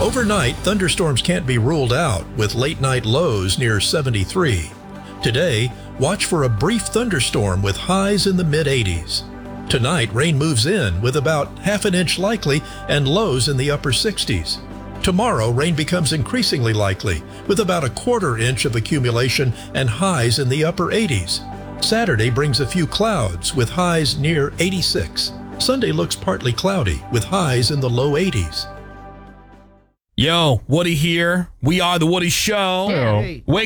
Overnight, thunderstorms can't be ruled out with late-night lows near 73. Today, watch for a brief thunderstorm with highs in the mid-80s. Tonight, rain moves in with about half an inch likely and lows in the upper 60s. Tomorrow, rain becomes increasingly likely with about a quarter inch of accumulation and highs in the upper 80s. Saturday brings a few clouds with highs near 86. Sunday looks partly cloudy with highs in the low 80s. Yo, Woody here. We are The Woody Show. Hey. Wake